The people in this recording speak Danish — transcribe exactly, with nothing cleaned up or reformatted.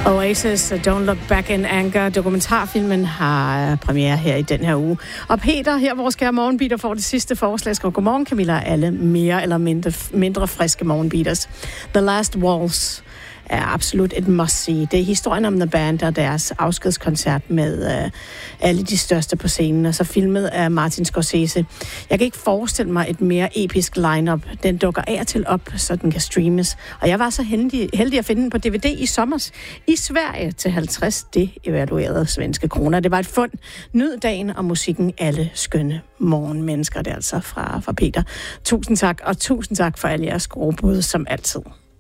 Oasis, Don't Look Back in Anger. Dokumentarfilmen har premiere her i den her uge. Og Peter, her vores kære morgenbeater, får det sidste forslag. Skriv godmorgen, Camilla, og alle mere eller mindre, mindre friske morgenbeaters. The Last Waltz er absolut et must-see. Det er historien om The Band og deres afskedskoncert med øh, alle de største på scenen, og så filmet af Martin Scorsese. Jeg kan ikke forestille mig et mere episk lineup. Den dukker af og til op, så den kan streames. Og jeg var så heldig, heldig at finde den på D V D i sommers i Sverige til halvtreds de-evaluerede svenske kroner. Det var et fund. Nyd dagen og musikken, alle skønne morgenmennesker. Det er altså fra, fra Peter. Tusind tak, og tusind tak for alle jeres gode bud, som altid.